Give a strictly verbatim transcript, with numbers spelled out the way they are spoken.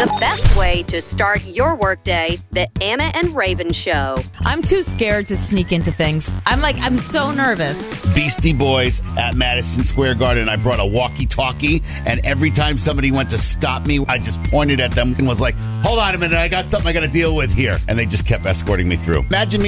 The best way to start your workday, the Anna and Raven Show. I'm too scared to sneak into things. I'm like, I'm so nervous. Beastie Boys at Madison Square Garden. I brought a walkie-talkie, and every time somebody went to stop me, I just pointed at them and was like, hold on a minute, I got something I got to deal with here. And they just kept escorting me through. Imagine me